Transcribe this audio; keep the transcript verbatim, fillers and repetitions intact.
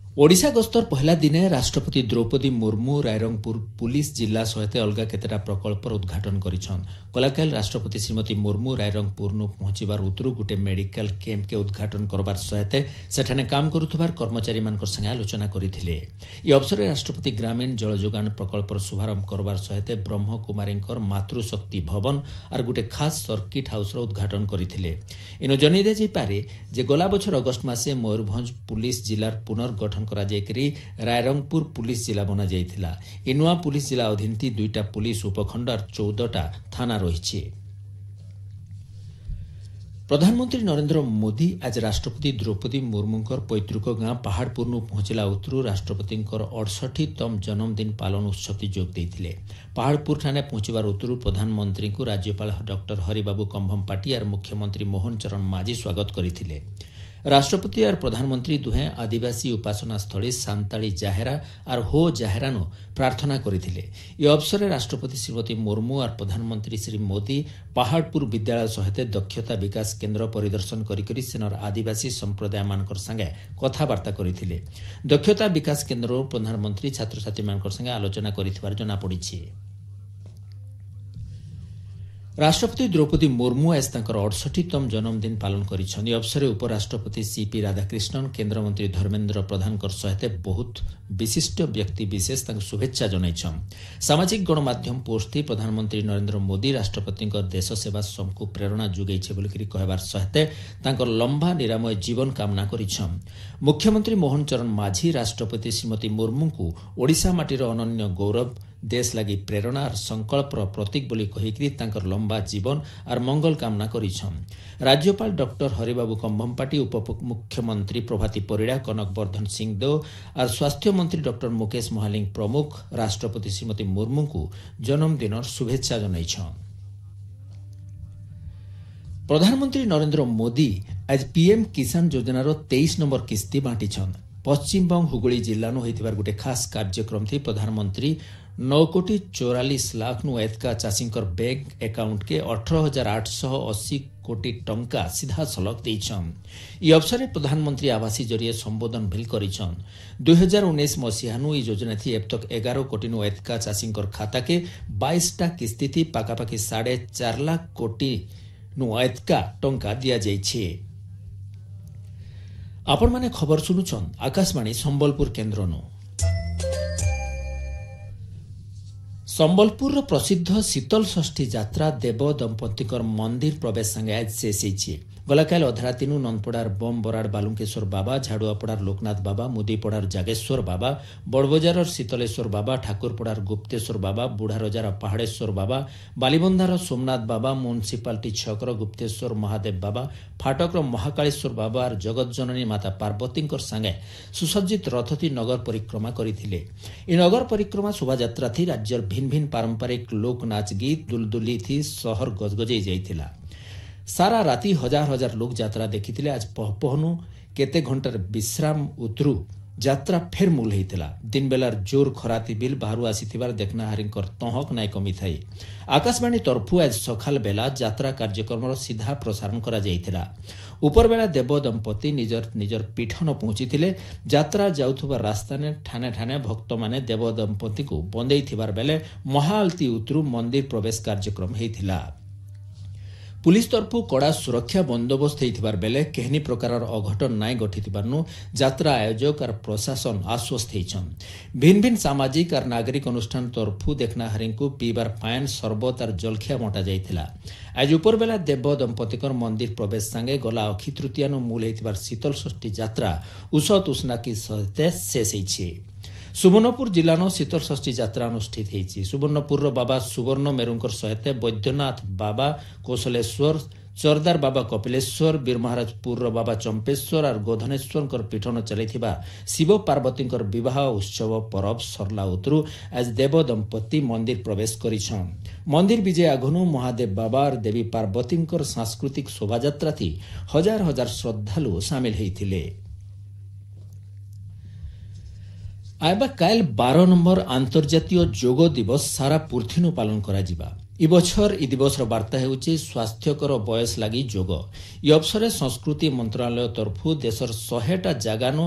ओडिशा गस्तर पहला दिने राष्ट्रपति द्रौपदी मुर्मू रायरंगपुर पुलिस जिला सहित अलग केतेटा प्रकल्पर उद्घाटन करिछन। कलाकाल राष्ट्रपति श्रीमती मुर्मू रायरंगपुर नु पहुंचीबार उतरु गुटे मेडिकल कैंप के उद्घाटन करबार सहित सेठाने काम करुथबार कर्मचारी मानकर संगे आलोचना करिथिले। ई अवसर राष्ट्रपति ग्रामीण जल जोगान प्रकल्पर शुभारंभ करबार सहित ब्रह्म कुमारींकर मातृशक्ति भवन और गुटे खास सर्किट हाउस रो उद्घाटन करिथिले। इनो जनै दे पारे जे गला बछर अगस्त मासे मयूरभंज पुलिस जिलार पुनर्गठन करा जायकरी रायरंगपुर पुलिस जिला बना जायथिला। ए नुआ पुलिस जिला अधीन दुईटा पुलिस उपखंड और चौदहटा थाना रही। प्रधानमंत्री नरेंद्र मोदी आज राष्ट्रपति द्रौपदी मुर्मूंकर पैतृक गां पहाड़पुर नु पहुंचला उतरु राष्ट्रपतिंकर अड़सठीतम जन्मदिन पालन उत्सव जोग देथिले। पहाड़पुर ठाने पहुंचबार उतरु प्रधानमंत्री को राज्यपाल डॉक्टर हरिबाबू कंभमपाटी और मुख्यमंत्री मोहन चरण माझी स्वागत करथिले। राष्ट्रपति और प्रधानमंत्री दुहे आदिवासी उपासना स्थली सांताली जाहेरा और हो जाहेरानु प्रार्थना करथिले। ये अवसर राष्ट्रपति श्रीमती मुर्मू और प्रधानमंत्री श्री मोदी पहाड़पुर विद्यालय सहित दक्षता विकास केन्द्र परिदर्शन करी सेनर आदिवासी संप्रदाय मानकर संगे कथबार्ता करथिले। दक्षता विकास केन्द्र प्रधानमंत्री छात्र छात्री मानकर संगे आलोचना करिथिबार जଣା पड़िछि। राष्ट्रपति द्रौपदी मुर्मू आज तांकर अड़सठीतम जन्मदिन पालन करिछन। ई अवसर उपराष्ट्रपति सीपी राधाकृष्णन केन्द्रमंत्री धर्मेन्द्र प्रधानकर सहित बहुत विशिष्ट व्यक्ति विशेष तांको शुभेच्छा जणाइछन। सामाजिक गणमाध्यम पोस्ट थी प्रधानमंत्री नरेंद्र मोदी राष्ट्रपति देश सेवा सबको प्रेरणा जुगैछे बोलिकरी कहबार सहित तांकर लंबा निरामय जीवन कामना करिछन। मुख्यमंत्री मोहन चरण माझी राष्ट्रपति श्रीमती मुर्मू को ओडिशा माटीर अनन्य गौरव देश लगी प्रेरणा और संकल्प प्रतीक बोली कहिकरी तांकर लंबा जीवन और मंगल कामना करिछन। राज्यपाल डॉक्टर हरिबाबू कंभमपाटी उप मुख्यमंत्री प्रभाती परिड़ा कनक वर्धन सिंहदेव और स्वास्थ्य मंत्री डॉक्टर मुकेश महालिंग प्रमुख राष्ट्रपति श्रीमती मुर्मू को जन्मदिन शुभेच्छा जणाइछन। प्रधानमंत्री नरेंद्र मोदी आज पीएम किसान योजनार तेईस नंबर किस्ती बांटीछन। पश्चिमबंग हुगुली जिल्ला नु होइतिबार गुटे खास कार्यक्रम थी प्रधानमंत्री नौ कोटी चौरालीस लाख नु एतका चाषींकर बैंक अकाउंट के अठारह हजार आठ सौ अस्सी कोटी टंका सीधा सलग देइछन। ई अवसर प्रधानमंत्री आवासी जरिए संबोधन भेल करिछन। दुई हजार उन्नीस मसीहा नु ई योजना थी अब तक ग्यारह कोटी नु एतका चाषींकर खाता के बाईस टा किस्ती थी पाखापाखि साढ़े चार लाख कोटी नु एतका टंका दिया जाइछे। आपण माने खबर सुनुछन आकाशवाणी संबलपुर केन्द्र नु। संबलपुर प्रसिद्ध शीतल षष्ठी यात्रा देव दंपतिकर मंदिर प्रवेश संगे आज शेष होइछि। गलाकाल अधरातिनु नंदपड़ार बम बराड़ बालुंकेश्वर बाबा, झाड़ुआपड़ार लोकनाथ बाबा, मुदीपड़ार जागेश्वर बाबा, बड़बजार शीतलेश्वर बाबा, ठाकुरपड़ार गुप्तेश्वर बाबा, बुढ़ारजार पहाड़ेश्वर बाबा, बालीबंधार सोमनाथ बाबा, म्युनिसिपालिटी छकर गुप्तेश्वर महादेव बाबा, फाटकर महाकालेश्वर बाबा और जगत जननी माता पार्वती संगे सुसज्जित रथती नगर परिक्रमा करथिले। इ नगर परिक्रमा शोभायात्रा थी राज्यर भिन्न भिन्न पारंपरिक लोक नाच गीत दुलदुली थी शहर गजगजई जाइथिला। सारा राति हजार हजार लोग यात्रा देखिथिले। आज पहपहनु केते घंटार विश्राम उतरु यात्रा फेर मूल होइतिला। दिन बेलार जोर खराती बिल बाहरु आसीथिबार देखनाहारींकर तहक नाय कमी थाई। आकाशवाणी तरफु आज सखाल बेला यात्रा कार्यक्रम सीधा प्रसारण करा जाइथिला। ऊपर बेला देव दंपति निजर निजर पीठन पहुंचीथिले। यात्रा जाउथबा रास्ताने ठाने ठाने भक्त माने देव दंपति को बंदेइथिबार बेले महाआलती उतरु मंदिर प्रवेश कार्यक्रम हेइथिला। पुलिस तरफु कड़ा सुरक्षा बंदोबस्त होइथिबार बेले केहनी प्रकार अघटन नाय घटिथिबारनु यात्रा आयोजक और प्रशासन आश्वस्त होइछन। भिन्न भिन्न सामाजिक और नागरिक अनुष्ठान तरफु देखनाहारींकु पीबार पान सरबत और जलखिया बंटा जाइथिला। आज उपर बेला देव दंपतिकर मंदिर प्रवेश संगे गला अक्षी तृतीयानु मूल होइथिबार शीतल षष्ठी यात्रा उषत उष्णाकी सहित शेष होइछि। सुवर्णपुर जिल्लानो शीतल षष्ठी यात्रा अनुष्ठित होइछि। सुवर्णपुर बाबा सुवर्ण मेरुंकर सहित वैद्यनाथ बाबा कौशलेश्वर, चरदार बाबा कपिलेश्वर, वीर महाराजपुर बाबा चंपेश्वर और गोधनेश्वर पीठन चलैथिबा शिव पार्वतींकर विवाह उत्सव परब सरला उतरु आज देव दंपति मंदिर प्रवेश करिछन। मंदिर विजय आगनु महादेव बाबा और देवी पार्वतींकर सांस्कृतिक शोभायात्रा थी हजार हजार श्रद्धालु शामिल होइथिले। आइबा काल बारह नंबर अंतर्जातीय जोग दिवस सारा पृथ्वी पालन करा जिबा। इ बछर इ दिवस बार्ता हेउछि स्वास्थ्यकर बयस लागि जोग। इ अवसर संस्कृति मंत्रालय तरफु देशर सौ टा जागानो